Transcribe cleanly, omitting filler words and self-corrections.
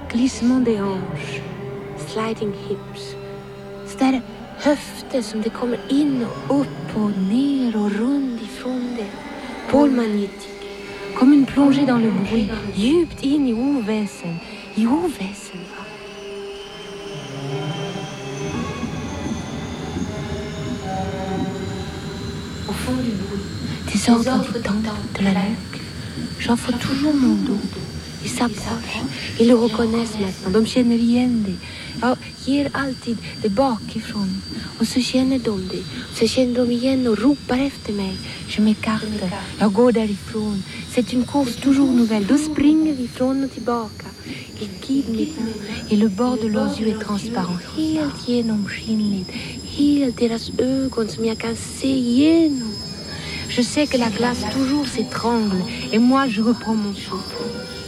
glissement des hanches, sliding hips. Så där höfter som det kommer in och upp och ner och runt ifrån det. Pôle magnétique. Comme une plongée dans le bruit, djupt in i oväsen. I oväsen, va? Au fond du bruit, des ordres du temps, de la nuque. J'offre toujours mon dos. Ils s'approchent, ils le reconnaissent maintenant. De känner igen det. Jag ger alltid det bakifrån. Och så känner de det. Så känner de igen och ropar efter mig. Je m'écarte. Jag går därifrån. C'est une course toujours nouvelle. Då springer vi från och tillbaka. Ils guident mes pas. Et le bord de leurs yeux est transparent. Helt genomskinligt. Helt deras ögon som jag kan se igenom. Je sais que la glace toujours s'étrangle. Et moi, je reprends mon souffle.